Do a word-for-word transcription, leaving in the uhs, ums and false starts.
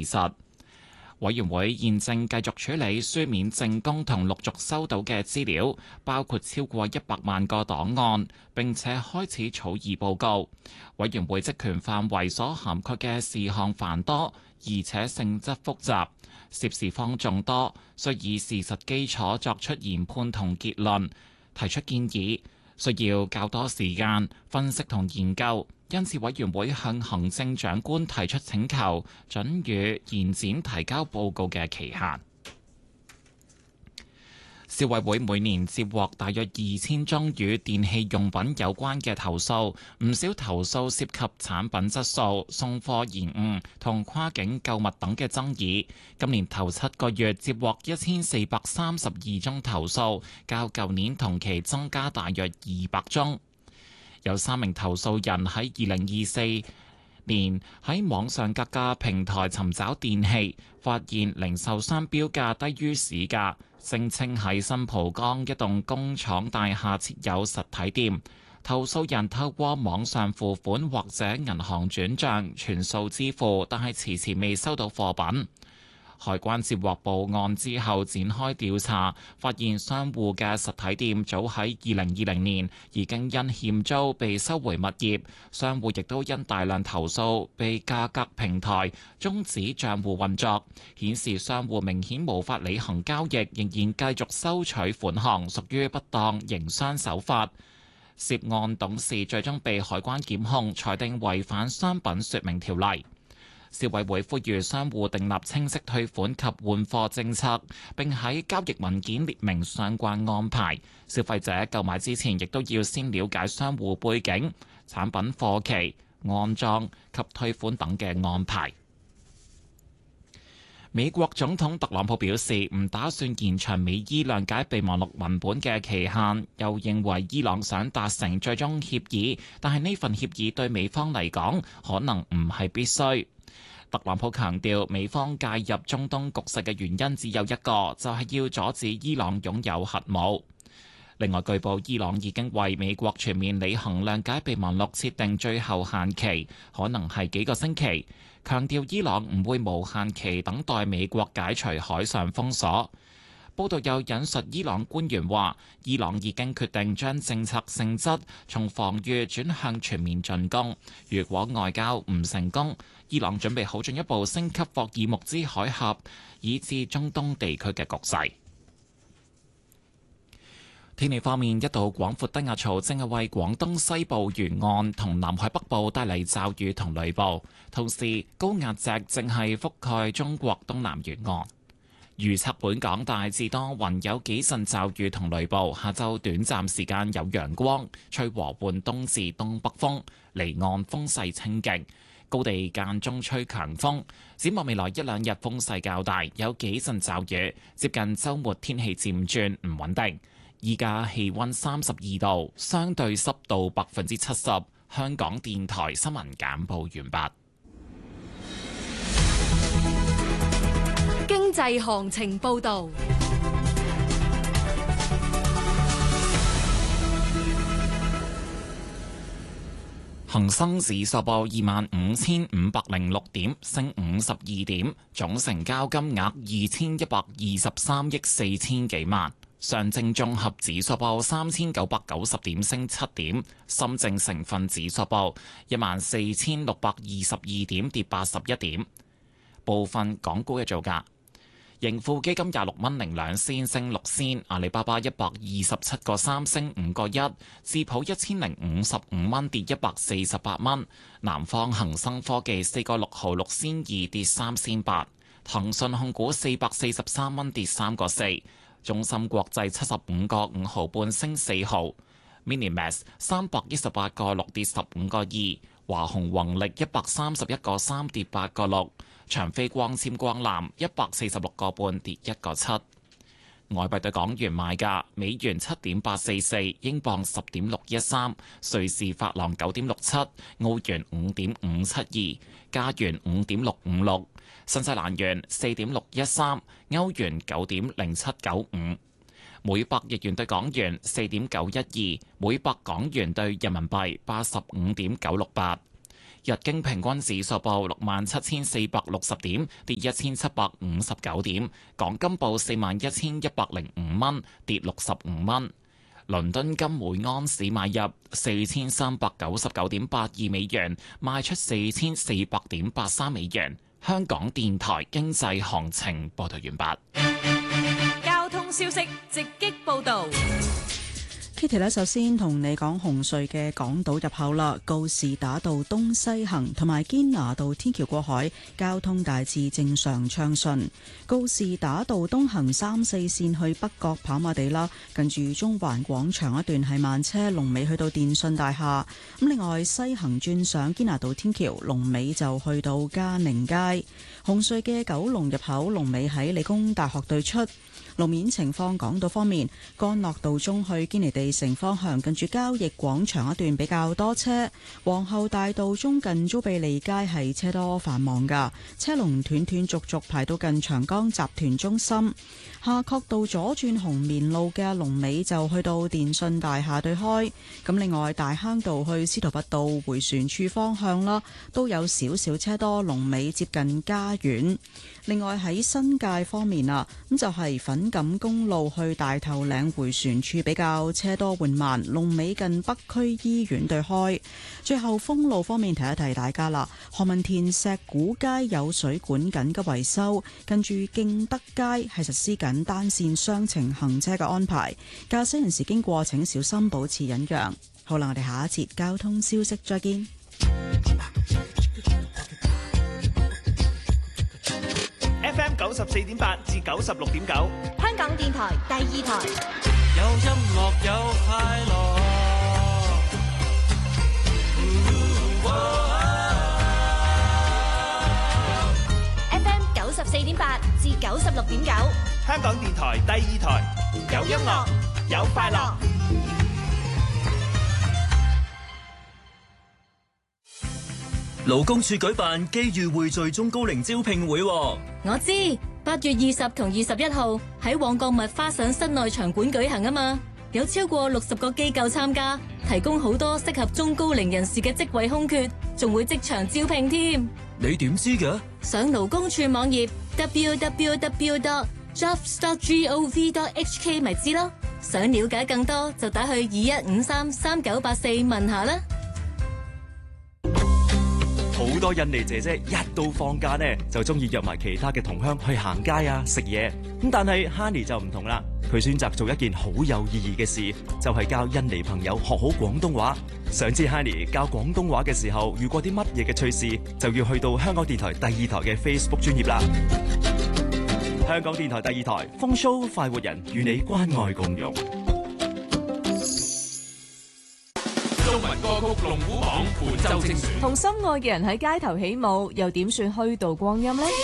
實。委員會現正繼續處理書面證供同陸續收到嘅資料，包括超過一百萬個檔案，並且開始草擬報告。委員會職權範圍所涵蓋嘅事項繁多，而且性質複雜，涉事方眾多，需以事實基礎作出研判同結論，提出建議，需要較多時間分析同研究。因此，委員會向行政長官提出請求，准予延展提交報告嘅期限。消委會每年接獲大約二千宗與電器用品有關嘅投訴，唔少投訴涉及產品質素、送貨延誤同跨境購物等嘅爭議。今年頭七個月接獲一千四百三十二宗投訴，較舊年同期增加大約二百宗。有三名投訴人喺二零二四年喺網上格價平台尋找電器，發現零售商標價低於市價，聲稱喺新蒲崗一棟工廠大廈設有實體店。投訴人透過網上付款或者銀行轉帳全數支付，但係遲遲未收到貨品。海關接獲報案之後展開調查，發現商戶嘅實體店早喺二零二零年已經因欠租被收回物業，商戶亦都因大量投訴被價格平台終止帳戶運作，顯示商戶明顯無法履行交易，仍然繼續收取款項，屬於不當營商手法。涉案董事最終被海關檢控，裁定違反商品說明條例。消委會呼籲商戶訂立清晰退款及換貨政策，並喺交易文件列明相關安排。消費者購買之前，亦都要先了解商戶背景、產品貨期、安裝及退款等嘅安排。美國總統特朗普表示，唔打算延長美伊諒解備忘錄文本嘅期限，又認為伊朗想達成最終協議，但係呢份協議對美方嚟講可能唔係必須。特朗普強調，美方介入中東局勢嘅原因只有一個，就係要阻止伊朗擁有核武。另外，據報伊朗已經為美國全面履行諒解備忘錄設定最後限期，可能係幾個星期。強調伊朗唔會無限期等待美國解除海上封鎖。報道又引述伊朗官員話，伊朗已經決定將政策性質從防禦轉向全面進攻。如果外交唔成功，伊朗準備好進一步升級霍爾木茲海峽以至中東地區嘅局勢。天氣方面，一道廣闊低壓槽正係為廣東西部沿岸同南海北部帶嚟驟雨同雷暴，同時高壓脊正係覆蓋中國東南沿岸。預測本港大致多雲，有幾陣驟雨同雷暴。下晝短暫時間有陽光，吹和緩東至東北風，離岸風勢清勁，高地間中吹強風。展望未來一兩日風勢較大，有幾陣驟雨。接近週末天氣漸轉唔穩定。依家氣溫三十二度，相對濕度百分之七十。香港電台新聞簡報完畢。 經濟行情報道。 恒生指數報二萬五千五百零六點，升五十二點，總成交金額二千一百二十三億四千幾萬。上證綜合指數報三千九百九十點，升七點。深證成分指數報一萬四千六百二十二點，跌八十一點。部分港股嘅造價。盈富基金廿六蚊零兩仙升六仙，阿里巴巴一百二十七個三升五個一，智普一千零五十五蚊跌一百四十八蚊，南方恒生科技四個六毫六仙二跌三仙八，騰訊控股四百四十三蚊跌三個四，中芯國際七十五個五毫半升四毫 ，Minimax 三百一十八個六跌十五個二，華虹宏力一百三十一個三跌八個六。長飛光纖光纜一百四十六個半跌一個七，外幣對港元賣價：美元七點八四四，英鎊十點六一三，瑞士法郎九點六七，澳元五點五七二，加元五點六五六，新西蘭元四點六一三，歐元九點零七九五，每百日元對港元四點九一二，每百港元對人民幣八十五點九六八。 日經平均指數報六萬七千四百六十點，跌一千七百五十九點。港金報四萬一千一百零五蚊，跌六十五蚊。倫敦金每安士買入四千三百九十九點八二美元，賣出四千四百點八三美元。香港電台經濟行情報道完畢。 交通消息直擊報道。 Kitty 咧，首先同你講紅隧嘅港島入口啦，告士打道東西行同埋堅拿道天橋過海，交通大致正常暢順。告士打道東行三四線去北角跑馬地啦，近住中環廣場一段係慢車，龍尾去到電訊大廈。咁另外西行轉上堅拿道天橋，龍尾就去到嘉寧街。紅隧嘅九龍入口龍尾喺理工大學對出。路面情況，港島方面，干諾道中去堅尼地城方向，近住交易廣場一段比較多車；皇後大道中近租庇利街係車多繁忙噶，車龍斷斷續續排到近長江集團中心。夏慤道左轉紅棉路嘅龍尾就去到電訊大廈對開。咁另外大坑道去司徒拔道迴旋處方向啦，都有少少車多，龍尾接近家苑。另外喺新界方面啊，咁就係粉錦公路去大頭嶺迴旋處比較車多緩慢，龍尾近北區醫院對開。最後封路方面提一提大家啦，何文田石鼓街有水管緊急維修，近住敬德街係實施緊單線雙程行車嘅安排，駕駛人士經過請小心保持忍讓。好啦，我哋下一節交通消息再見。 F M 九十四點八至九十六點九， 香港電台第二台。 有音樂有快樂。 F M 九十四點八至九十六點九， 香港電台第二台，有音樂有快樂。 勞工處舉辦機遇匯聚中高齡招聘會， 我知八月二十同二十一號喺旺角麥花臣室內場館舉行啊嘛，有超過六十個機構參加，提供好多適合中高齡人士嘅職位空缺，仲會即場招聘添。 你點知嘅？ 上勞工處網頁 double-u double-u double-u dot jobs dot gov dot h k 咪知咯。想了解更多就打去二一五三三九八四問下啦。 好多印尼姐姐一到放假呢，就中意約埋其他嘅同鄉去行街啊、食嘢。咁但係 Honey 就唔同啦，佢選擇做一件好有意義嘅事，就係教印尼朋友學好廣東話。想知 Honey 教廣東話嘅時候遇過啲乜嘢嘅趣事，就要去到香港電台第二台嘅 Facebook 專頁啦。香港電台第二台風 show 快活人，與你關愛共融。 中文歌曲龍虎榜本周精選， 同心愛嘅人喺街頭起舞，又點算虛度光陰呢？